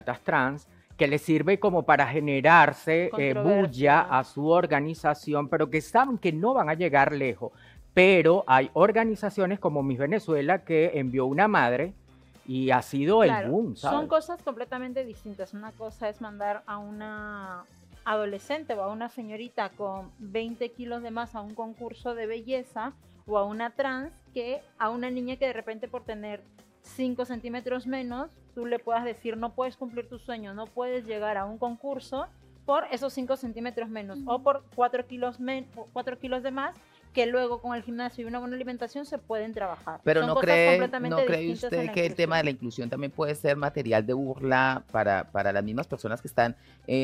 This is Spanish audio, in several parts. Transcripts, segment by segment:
trans, que le sirve como para generarse bulla Controversia. a su organización, pero que saben que no van a llegar lejos. Pero hay organizaciones como Miss Venezuela que envió una madre y ha sido el Claro, boom, son ¿sabes? cosas completamente distintas. Una cosa es mandar a una adolescente o a una señorita con 20 kilos de más a un concurso de belleza, o a una trans, que a una niña que de repente por tener 5 centímetros menos, tú le puedas decir no puedes cumplir tu sueño, no puedes llegar a un concurso por esos 5 centímetros menos, o por 4 kilos, 4 kilos de más, que luego con el gimnasio y una buena alimentación se pueden trabajar. Pero Son ¿no cosas cree, completamente no cree distintas en usted la que el tema de inclusión. la inclusión también puede ser material de burla para las mismas personas que están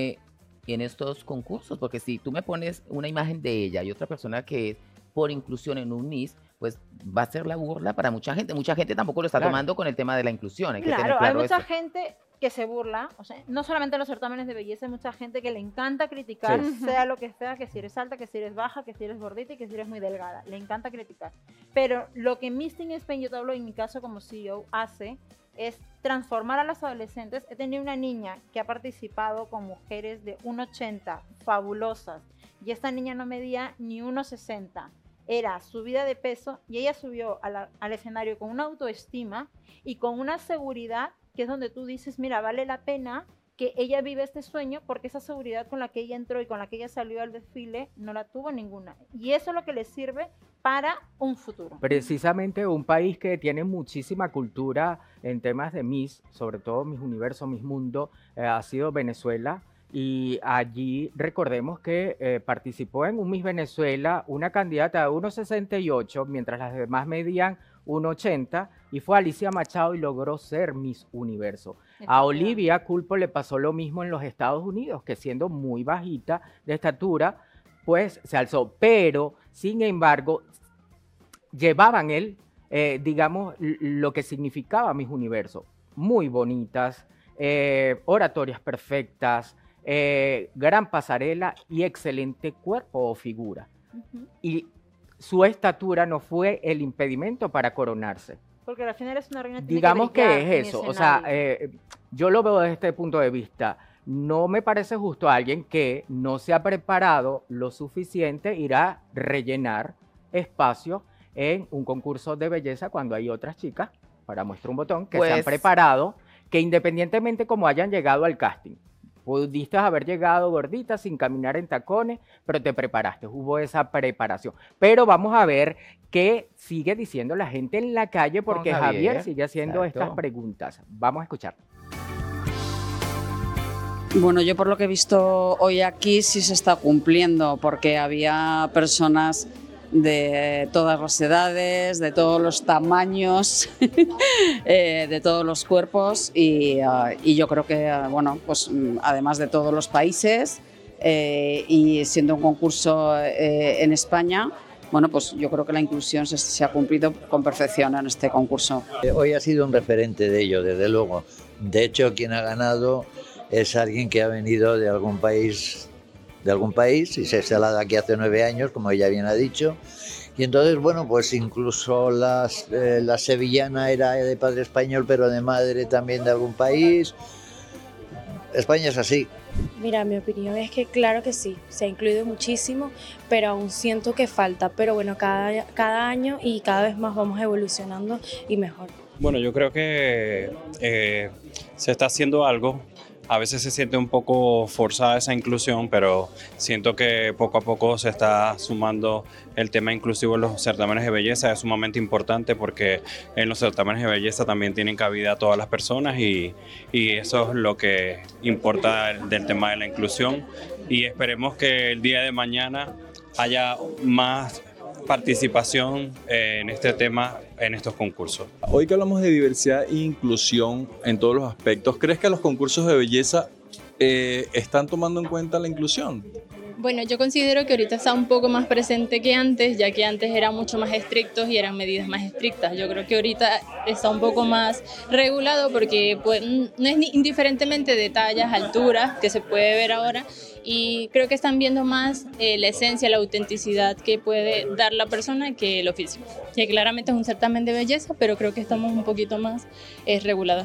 en estos concursos? Porque si tú me pones una imagen de ella y otra persona que es por inclusión en un Miss, pues va a ser la burla para mucha gente. Mucha gente tampoco lo está Claro. tomando con el tema de la inclusión, hay que tener Claro, hay claro mucha eso. gente que se burla, o sea, no solamente en los certámenes de belleza, hay mucha gente que le encanta criticar, Sí. sea lo que sea, que si eres alta, que si eres baja, que si eres gordita y que si eres muy delgada, le encanta criticar. Pero lo que Miss Teen Spain, yo te hablo en mi caso como CEO, hace es transformar a las adolescentes. He tenido una niña que ha participado con mujeres de 1,80, fabulosas, y esta niña no medía ni 1,60. Era subida de peso y ella subió al escenario con una autoestima y con una seguridad, que es donde tú dices, mira, vale la pena que ella vive este sueño, porque esa seguridad con la que ella entró y con la que ella salió al desfile no la tuvo ninguna. Y eso es lo que le sirve para un futuro. Precisamente un país que tiene muchísima cultura en temas de Miss, sobre todo Miss Universo, Miss Mundo, ha sido Venezuela. Y allí recordemos que participó en un Miss Venezuela una candidata de 1,68, mientras las demás medían 1,80, y fue Alicia Machado y logró ser Miss Universo. A Olivia Culpo le pasó lo mismo en los Estados Unidos, que siendo muy bajita de estatura, pues se alzó. Pero, sin embargo, llevaban digamos, lo que significaba Miss Universo. Muy bonitas, oratorias perfectas, gran pasarela y excelente cuerpo o figura. Y su estatura no fue el impedimento para coronarse. Porque al final es una reina, tiene Digamos que brillar que en es eso, o sea, escenario. yo lo veo desde este punto de vista. No me parece justo a alguien que no se ha preparado lo suficiente ir a rellenar espacio en un concurso de belleza cuando hay otras chicas, para muestra un botón, que se han Pues preparado, que independientemente como hayan llegado al casting, pudiste haber llegado gordita sin caminar en tacones, pero te preparaste, hubo esa preparación. Pero vamos a ver qué sigue diciendo la gente en la calle, con porque Javier Javier, sigue haciendo estas exacto. preguntas. Vamos a escuchar. Bueno, yo por lo que he visto hoy aquí sí se está cumpliendo, porque había personas de todas las edades, de todos los tamaños, de todos los cuerpos y yo creo que, bueno, pues además de todos los países y siendo un concurso en España, bueno, pues yo creo que la inclusión se ha cumplido con perfección en este concurso. Hoy ha sido un referente de ello, desde luego. De hecho, quien ha ganado es alguien que ha venido de algún país y se ha instalado aquí hace 9 años, como ella bien ha dicho. Y entonces, bueno, pues incluso la sevillana era de padre español, pero de madre también de algún país. España es así. Mira, mi opinión es que claro que sí, se ha incluido muchísimo, pero aún siento que falta. Pero bueno, cada año y cada vez más vamos evolucionando y mejor. Bueno, yo creo que se está haciendo algo. A veces se siente un poco forzada esa inclusión, pero siento que poco a poco se está sumando el tema inclusivo en los certámenes de belleza. Es sumamente importante porque en los certámenes de belleza también tienen cabida todas las personas y eso es lo que importa del tema de la inclusión. Y esperemos que el día de mañana haya más participación en este tema, en estos concursos. Hoy que hablamos de diversidad e inclusión en todos los aspectos, ¿crees que los concursos de belleza están tomando en cuenta la inclusión? Bueno, yo considero que ahorita está un poco más presente que antes, ya que antes eran mucho más estrictos y eran medidas más estrictas. Yo creo que ahorita está un poco más regulado porque pues, no es indiferentemente de tallas, alturas, que se puede ver ahora, y creo que están viendo más la esencia, la autenticidad que puede dar la persona que lo físico. Que claramente es un certamen de belleza, pero creo que estamos un poquito más regulados.